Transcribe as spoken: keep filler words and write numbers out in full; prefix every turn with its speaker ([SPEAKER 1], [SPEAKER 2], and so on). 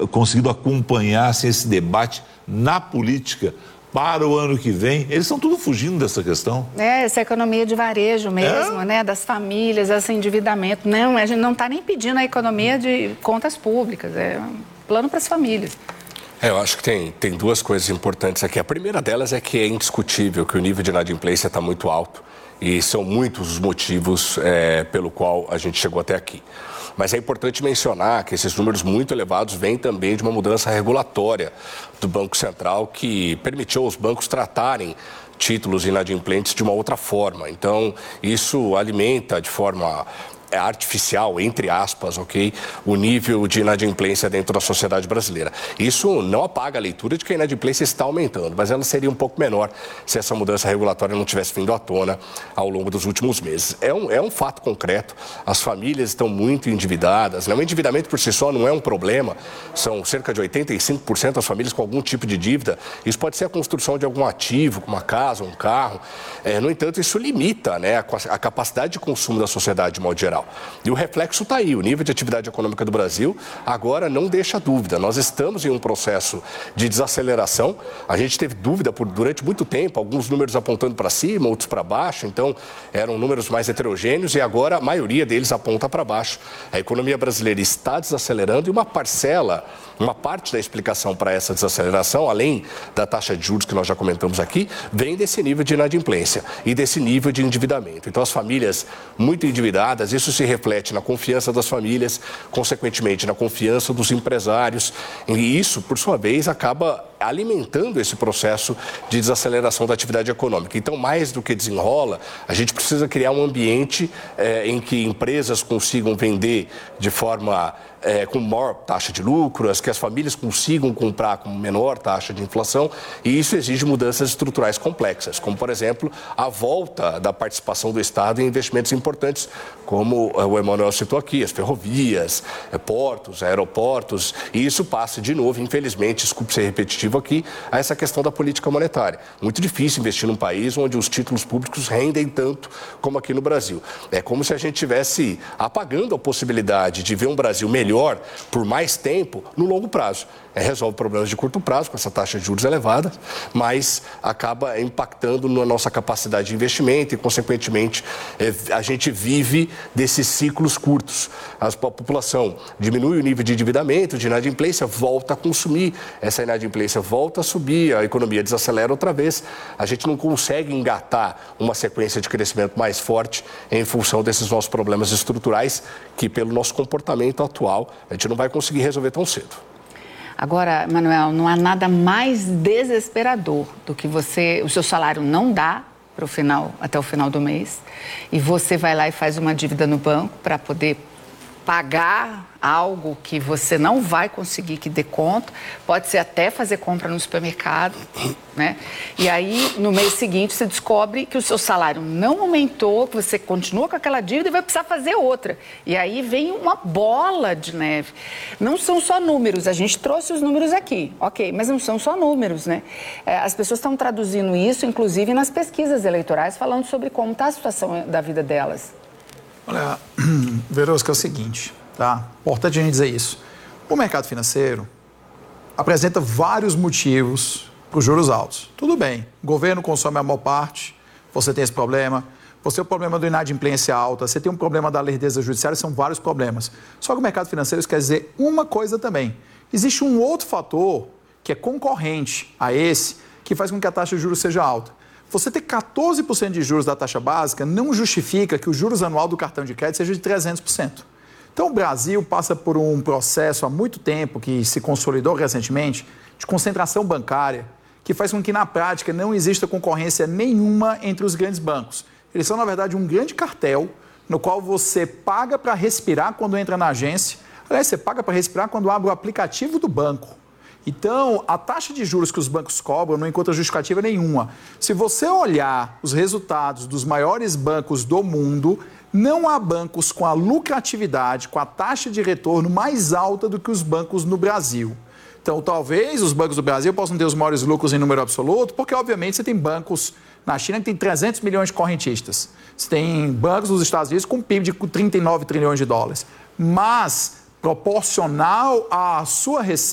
[SPEAKER 1] conseguido acompanhar assim, esse debate na política para o ano que vem? Eles estão tudo fugindo dessa questão.
[SPEAKER 2] É, essa economia de varejo mesmo, é? né? Das famílias, esse endividamento. Não, a gente não está nem pedindo a economia de contas públicas, é um plano para as famílias.
[SPEAKER 3] É, eu acho que tem, tem duas coisas importantes aqui. A primeira delas é que é indiscutível que o nível de inadimplência está muito alto e são muitos os motivos é, pelo qual a gente chegou até aqui. Mas é importante mencionar que esses números muito elevados vêm também de uma mudança regulatória do Banco Central que permitiu aos bancos tratarem títulos inadimplentes de uma outra forma. Então, isso alimenta de forma artificial, entre aspas, ok, o nível de inadimplência dentro da sociedade brasileira. Isso não apaga a leitura de que a inadimplência está aumentando, mas ela seria um pouco menor se essa mudança regulatória não tivesse vindo à tona ao longo dos últimos meses. É um, é um fato concreto, as famílias estão muito endividadas, né? O endividamento por si só não é um problema, são cerca de oitenta e cinco por cento das famílias com algum tipo de dívida, isso pode ser a construção de algum ativo, como uma casa, um carro, é, no entanto, isso limita, né, a, a capacidade de consumo da sociedade de modo geral. E o reflexo está aí, o nível de atividade econômica do Brasil agora não deixa dúvida. Nós estamos em um processo de desaceleração, a gente teve dúvida por, durante muito tempo, alguns números apontando para cima, outros para baixo, então eram números mais heterogêneos e agora a maioria deles aponta para baixo. A economia brasileira está desacelerando e uma parcela, uma parte da explicação para essa desaceleração, além da taxa de juros que nós já comentamos aqui, vem desse nível de inadimplência e desse nível de endividamento. Então as famílias muito endividadas, isso se reflete na confiança das famílias, consequentemente na confiança dos empresários, e isso, por sua vez, acaba alimentando esse processo de desaceleração da atividade econômica. Então, mais do que desenrola, a gente precisa criar um ambiente eh, em que empresas consigam vender de forma É, com maior taxa de lucros, que as famílias consigam comprar com menor taxa de inflação, e isso exige mudanças estruturais complexas, como, por exemplo, a volta da participação do Estado em investimentos importantes, como o Emanuel citou aqui, as ferrovias, portos, aeroportos, e isso passa de novo, infelizmente, desculpe ser repetitivo aqui, a essa questão da política monetária. Muito difícil investir num país onde os títulos públicos rendem tanto como aqui no Brasil. É como se a gente estivesse apagando a possibilidade de ver um Brasil melhor por mais tempo no longo prazo. É, resolve problemas de curto prazo com essa taxa de juros elevada, mas acaba impactando na nossa capacidade de investimento e, consequentemente, é, a gente vive desses ciclos curtos. A população diminui o nível de endividamento, de inadimplência, volta a consumir, essa inadimplência volta a subir, a economia desacelera outra vez, a gente não consegue engatar uma sequência de crescimento mais forte em função desses nossos problemas estruturais que, pelo nosso comportamento atual, a gente não vai conseguir resolver tão cedo.
[SPEAKER 2] Agora, Manuel, não há nada mais desesperador do que você, o seu salário não dá para o final, até o final do mês, e você vai lá e faz uma dívida no banco para poder pagar algo que você não vai conseguir que dê conta, pode ser até fazer compra no supermercado, né? E aí, no mês seguinte, você descobre que o seu salário não aumentou, que você continua com aquela dívida e vai precisar fazer outra. E aí vem uma bola de neve. Não são só números, a gente trouxe os números aqui, ok, mas não são só números, né? É, as pessoas estão traduzindo isso, inclusive, nas pesquisas eleitorais, falando sobre como está a situação da vida delas.
[SPEAKER 4] Olha, Verosca, é o seguinte, tá? Importante a gente dizer isso. O mercado financeiro apresenta vários motivos para os juros altos. Tudo bem, o governo consome a maior parte, você tem esse problema, você tem o problema da inadimplência alta, você tem um problema da lerdeza judiciária, são vários problemas. Só que o mercado financeiro isso quer dizer uma coisa também. Existe um outro fator que é concorrente a esse, que faz com que a taxa de juros seja alta. Você ter quatorze por cento de juros da taxa básica não justifica que o juros anual do cartão de crédito seja de trezentos por cento. Então, o Brasil passa por um processo há muito tempo, que se consolidou recentemente, de concentração bancária, que faz com que, na prática, não exista concorrência nenhuma entre os grandes bancos. Eles são, na verdade, um grande cartel, no qual você paga para respirar quando entra na agência. Aliás, você paga para respirar quando abre o aplicativo do banco. Então, a taxa de juros que os bancos cobram não encontra justificativa nenhuma. Se você olhar os resultados dos maiores bancos do mundo, não há bancos com a lucratividade, com a taxa de retorno mais alta do que os bancos no Brasil. Então, talvez os bancos do Brasil possam ter os maiores lucros em número absoluto, porque, obviamente, você tem bancos na China que tem trezentos milhões de correntistas. Você tem bancos nos Estados Unidos com P I B de trinta e nove trilhões de dólares. Mas, proporcional à sua receita,